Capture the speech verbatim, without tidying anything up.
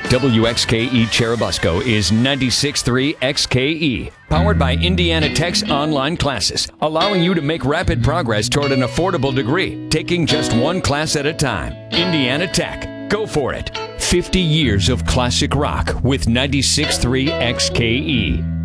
W X K E Cherubusco is ninety-six point three X K E, powered by Indiana Tech's online classes, allowing you to make rapid progress toward an affordable degree, taking just one class at a time. Indiana Tech, go for it. fifty years of classic rock with ninety-six point three X K E.